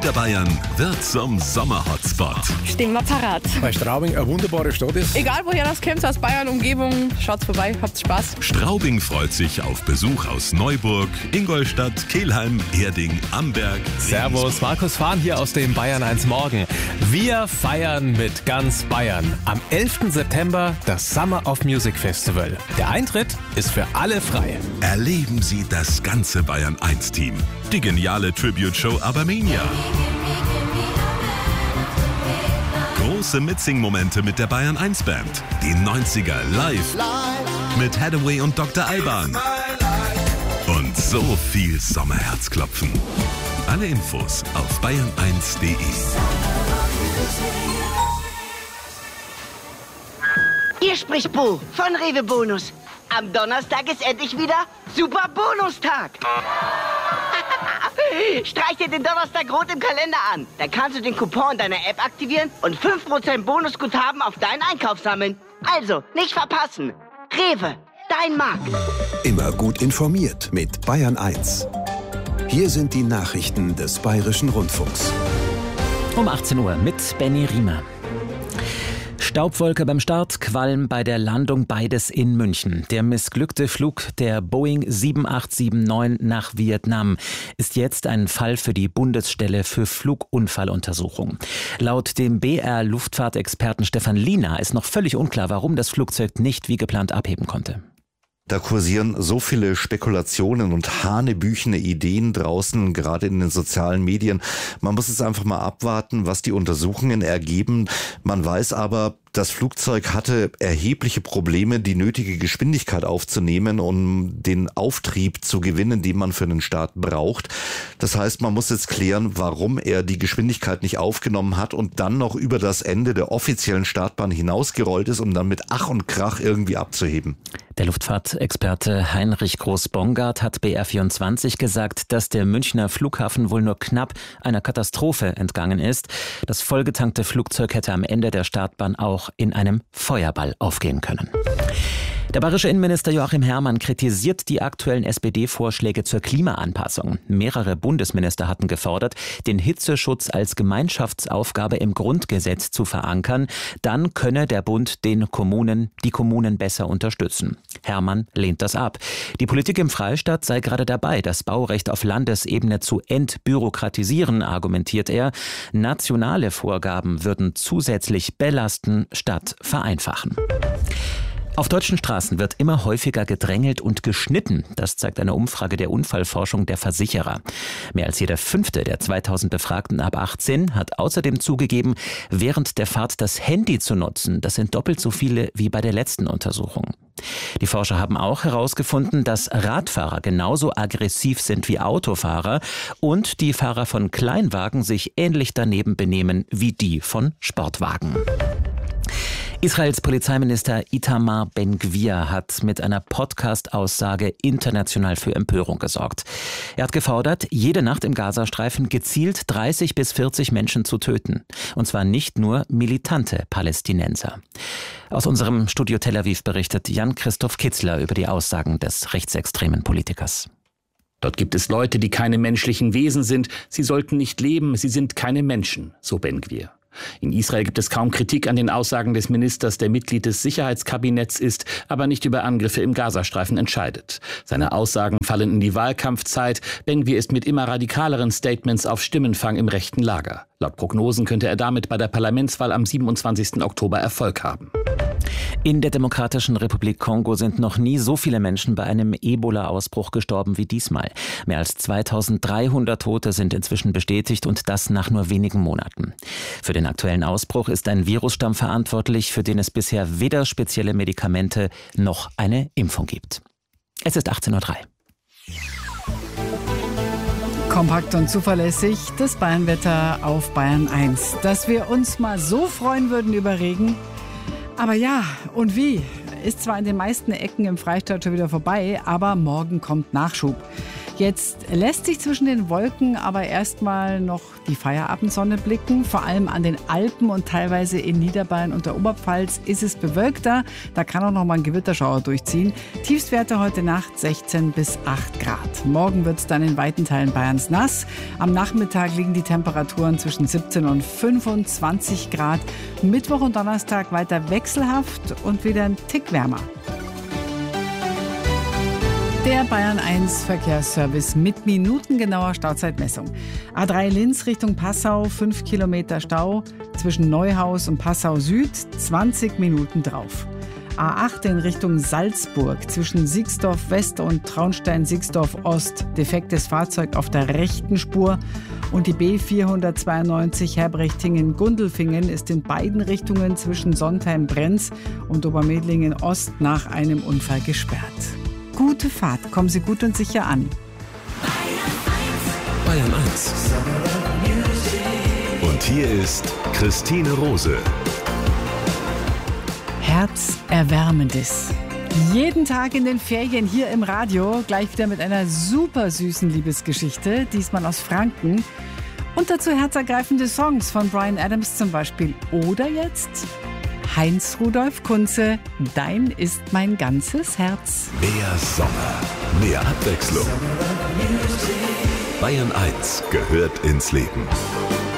Niederbayern wird zum Sommerhotspot. Stehen wir parat. Weil Straubing eine wunderbare Stadt ist. Egal woher das kommt, aus Bayern, Umgebung, schaut vorbei, habt Spaß. Straubing freut sich auf Besuch aus Neuburg, Ingolstadt, Kelheim, Erding, Amberg. Servus, Markus Fahn hier aus dem Bayern 1 Morgen. Wir feiern mit ganz Bayern. Am 11. September das Summer of Music Festival. Der Eintritt ist für alle frei. Erleben Sie das ganze Bayern 1 Team. Die geniale Tribute-Show Abermania. Große Mitsing-Momente mit der Bayern 1 Band. Die 90er live mit Hathaway und Dr. Alban. Und so viel Sommerherzklopfen. Alle Infos auf bayern1.de. Hier spricht Bo von Rewe Bonus. Am Donnerstag ist endlich wieder Super Bonustag. Streich dir den Donnerstag rot im Kalender an. Da kannst du den Coupon deiner App aktivieren und 5% Bonusguthaben auf deinen Einkauf sammeln. Also, nicht verpassen. Rewe, dein Markt. Immer gut informiert mit Bayern 1. Hier sind die Nachrichten des Bayerischen Rundfunks. Um 18 Uhr mit Benny Riemer. Staubwolke beim Start, Qualm bei der Landung, beides in München. Der missglückte Flug der Boeing 7879 nach Vietnam ist jetzt ein Fall für die Bundesstelle für Flugunfalluntersuchung. Laut dem BR-Luftfahrtexperten Stefan Liener ist noch völlig unklar, warum das Flugzeug nicht wie geplant abheben konnte. Da kursieren so viele Spekulationen und hanebüchene Ideen draußen, gerade in den sozialen Medien. Man muss jetzt einfach mal abwarten, was die Untersuchungen ergeben. Man weiß aber, das Flugzeug hatte erhebliche Probleme, die nötige Geschwindigkeit aufzunehmen, um den Auftrieb zu gewinnen, den man für einen Start braucht. Das heißt, man muss jetzt klären, warum er die Geschwindigkeit nicht aufgenommen hat und dann noch über das Ende der offiziellen Startbahn hinausgerollt ist, um dann mit Ach und Krach irgendwie abzuheben. Der Luftfahrtexperte Heinrich Groß-Bongard hat BR24 gesagt, dass der Münchner Flughafen wohl nur knapp einer Katastrophe entgangen ist. Das vollgetankte Flugzeug hätte am Ende der Startbahn auch in einem Feuerball aufgehen können. Der bayerische Innenminister Joachim Herrmann kritisiert die aktuellen SPD-Vorschläge zur Klimaanpassung. Mehrere Bundesminister hatten gefordert, den Hitzeschutz als Gemeinschaftsaufgabe im Grundgesetz zu verankern. Dann könne der Bund die Kommunen besser unterstützen. Herrmann lehnt das ab. Die Politik im Freistaat sei gerade dabei, das Baurecht auf Landesebene zu entbürokratisieren, argumentiert er. Nationale Vorgaben würden zusätzlich belasten statt vereinfachen. Auf deutschen Straßen wird immer häufiger gedrängelt und geschnitten. Das zeigt eine Umfrage der Unfallforschung der Versicherer. Mehr als jeder Fünfte der 2000 Befragten ab 18 hat außerdem zugegeben, während der Fahrt das Handy zu nutzen. Das sind doppelt so viele wie bei der letzten Untersuchung. Die Forscher haben auch herausgefunden, dass Radfahrer genauso aggressiv sind wie Autofahrer und die Fahrer von Kleinwagen sich ähnlich daneben benehmen wie die von Sportwagen. Israels Polizeiminister Itamar Ben-Gvir hat mit einer Podcast-Aussage international für Empörung gesorgt. Er hat gefordert, jede Nacht im Gazastreifen gezielt 30 bis 40 Menschen zu töten. Und zwar nicht nur militante Palästinenser. Aus unserem Studio Tel Aviv berichtet Jan-Christoph Kitzler über die Aussagen des rechtsextremen Politikers. Dort gibt es Leute, die keine menschlichen Wesen sind. Sie sollten nicht leben, sie sind keine Menschen, so Ben-Gvir. In Israel gibt es kaum Kritik an den Aussagen des Ministers, der Mitglied des Sicherheitskabinetts ist, aber nicht über Angriffe im Gazastreifen entscheidet. Seine Aussagen fallen in die Wahlkampfzeit. Ben-Gvir ist mit immer radikaleren Statements auf Stimmenfang im rechten Lager. Laut Prognosen könnte er damit bei der Parlamentswahl am 27. Oktober Erfolg haben. In der Demokratischen Republik Kongo sind noch nie so viele Menschen bei einem Ebola-Ausbruch gestorben wie diesmal. Mehr als 2300 Tote sind inzwischen bestätigt und das nach nur wenigen Monaten. Für den aktuellen Ausbruch ist ein Virusstamm verantwortlich, für den es bisher weder spezielle Medikamente noch eine Impfung gibt. Es ist 18:03 Uhr. Kompakt und zuverlässig, das Bayernwetter auf Bayern 1. Dass wir uns mal so freuen würden über Regen. Aber ja, und wie? Ist zwar in den meisten Ecken im Freistaat schon wieder vorbei, aber morgen kommt Nachschub. Jetzt lässt sich zwischen den Wolken aber erstmal noch die Feierabendsonne blicken. Vor allem an den Alpen und teilweise in Niederbayern und der Oberpfalz ist es bewölkter. Da kann auch noch mal ein Gewitterschauer durchziehen. Tiefstwerte heute Nacht 16 bis 8 Grad. Morgen wird es dann in weiten Teilen Bayerns nass. Am Nachmittag liegen die Temperaturen zwischen 17 und 25 Grad. Mittwoch und Donnerstag weiter wechselhaft und wieder ein Tick wärmer. Der Bayern 1 Verkehrsservice mit minutengenauer Stauzeitmessung. A3 Linz Richtung Passau, 5 Kilometer Stau. Zwischen Neuhaus und Passau Süd, 20 Minuten drauf. A8 in Richtung Salzburg, zwischen Sixdorf West und Traunstein-Sixdorf Ost. Defektes Fahrzeug auf der rechten Spur. Und die B492 Herbrechtingen-Gundelfingen ist in beiden Richtungen zwischen Sontheim-Brenz und Obermedlingen Ost nach einem Unfall gesperrt. Gute Fahrt, kommen Sie gut und sicher an. Bayern 1. Und hier ist Christine Rose. Herzerwärmendes. Jeden Tag in den Ferien hier im Radio, gleich wieder mit einer super süßen Liebesgeschichte, diesmal aus Franken. Und dazu herzergreifende Songs von Bryan Adams zum Beispiel. Oder jetzt Heinz Rudolf Kunze, Dein ist mein ganzes Herz. Mehr Sommer, mehr Abwechslung. Bayern 1 gehört ins Leben.